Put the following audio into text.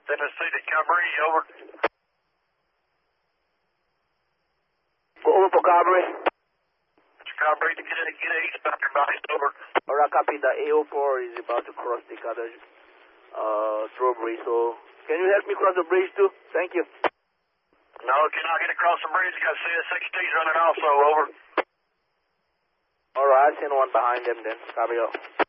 Tennessee to Cabri, over. Over for Cabri. Cabri to get eastbound your bodies, over. Alright, copy. The AO4 is about to cross the other strawberry, so can you help me cross the bridge too? Thank you. No, cannot get across the bridge. Got CS-16s running also, over. Alright, I'll send one behind them then. Copy out.